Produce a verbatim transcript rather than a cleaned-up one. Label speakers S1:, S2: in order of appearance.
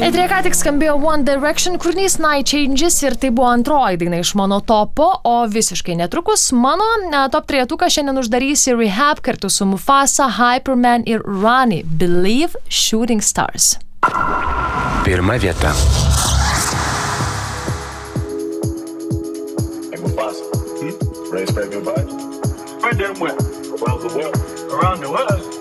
S1: Eterė ką tik skambėjo One Direction kūrinys Night Changes ir tai buvo antroji daina iš mano topo, o visiškai netrukus mano ne, top trejetuką šiandien uždarys ir Rehab kartu su Mufasa, Hyperman ir Ronnie, Believe Shooting Stars.
S2: Pirma vieta.
S3: Hey Mufasa, hmm? Ready to spread good vibes? Spread them where? Around the world. Around the world?